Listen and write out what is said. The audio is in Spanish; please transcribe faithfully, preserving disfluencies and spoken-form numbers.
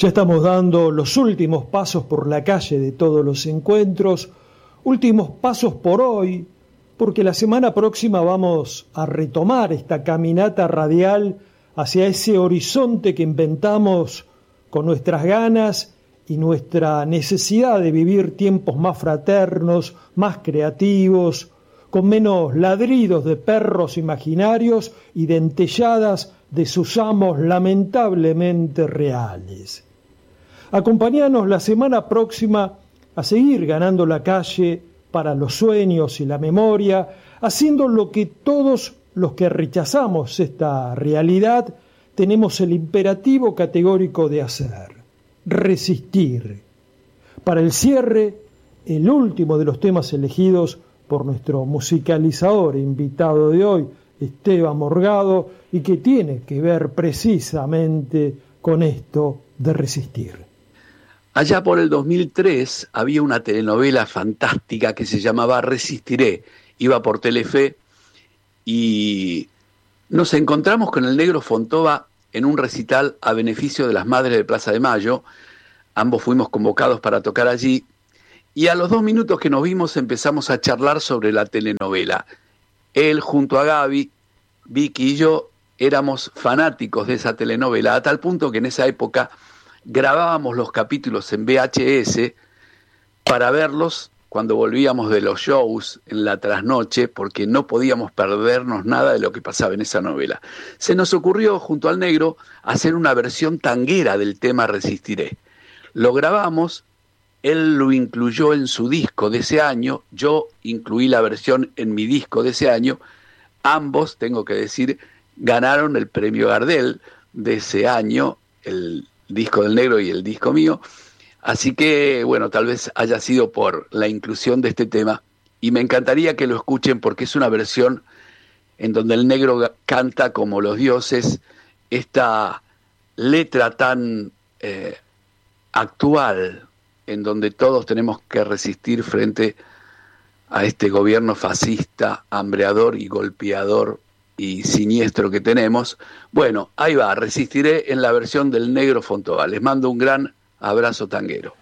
Ya estamos dando los últimos pasos por la calle de todos los encuentros, últimos pasos por hoy, porque la semana próxima vamos a retomar esta caminata radial hacia ese horizonte que inventamos con nuestras ganas y nuestra necesidad de vivir tiempos más fraternos, más creativos, con menos ladridos de perros imaginarios y dentelladas de sus amos lamentablemente reales. Acompáñanos la semana próxima a seguir ganando la calle para los sueños y la memoria, haciendo lo que todos los que rechazamos esta realidad tenemos el imperativo categórico de hacer: resistir. Para el cierre, el último de los temas elegidos por nuestro musicalizador invitado de hoy, Esteban Morgado, y que tiene que ver precisamente con esto de resistir. Allá por el dos mil tres había una telenovela fantástica que se llamaba Resistiré, iba por Telefe, y nos encontramos con el Negro Fontova en un recital a beneficio de las Madres de Plaza de Mayo. Ambos fuimos convocados para tocar allí, y a los dos minutos que nos vimos empezamos a charlar sobre la telenovela. Él junto a Gaby, Vicky y yo éramos fanáticos de esa telenovela, a tal punto que en esa época grabábamos los capítulos en V H S para verlos cuando volvíamos de los shows en la trasnoche, porque no podíamos perdernos nada de lo que pasaba en esa novela. Se nos ocurrió, junto al Negro, hacer una versión tanguera del tema Resistiré. Lo grabamos, él lo incluyó en su disco de ese año, yo incluí la versión en mi disco de ese año. Ambos, tengo que decir, ganaron el premio Gardel de ese año, el disco del Negro y el disco mío, así que bueno, tal vez haya sido por la inclusión de este tema, y me encantaría que lo escuchen porque es una versión en donde el Negro canta como los dioses, esta letra tan eh, actual, en donde todos tenemos que resistir frente a este gobierno fascista, hambreador y golpeador y siniestro que tenemos. Bueno, ahí va, Resistiré en la versión del Negro Fontova. Les mando un gran abrazo tanguero.